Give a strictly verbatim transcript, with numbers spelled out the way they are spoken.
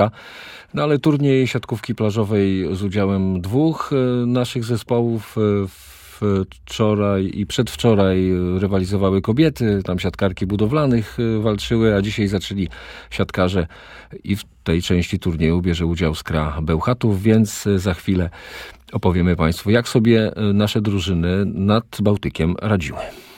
No ale turniej siatkówki plażowej z udziałem dwóch naszych zespołów. Wczoraj i przedwczoraj rywalizowały kobiety, tam siatkarki budowlanych walczyły, a dzisiaj zaczęli siatkarze i w tej części turnieju bierze udział Skra Bełchatów, więc za chwilę opowiemy Państwu, jak sobie nasze drużyny nad Bałtykiem radziły.